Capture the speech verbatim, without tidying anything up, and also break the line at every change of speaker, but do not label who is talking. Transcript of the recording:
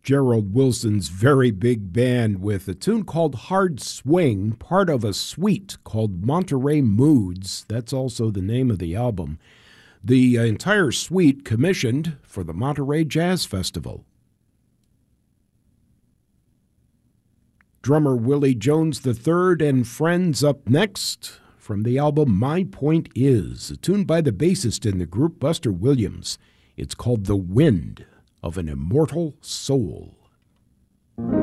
Gerald Wilson's very big band with a tune called Hard Swing, part of a suite called Monterey Moods. That's also the name of the album. The entire suite commissioned for the Monterey Jazz Festival. Drummer Willie Jones the third and Friends up next from the album My Point Is, a tune by the bassist in the group, Buster Williams. It's called The Wind of an Immortal Soul.